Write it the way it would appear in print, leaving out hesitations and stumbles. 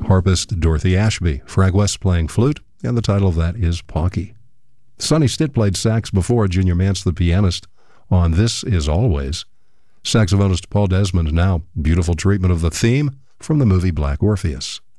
harpist Dorothy Ashby, Frank West playing flute, and the title of that is Pauky. Sonny Stitt played sax before Junior Mance, the pianist, on This Is Always. Saxophonist Paul Desmond now, beautiful treatment of the theme from the movie Black Orpheus.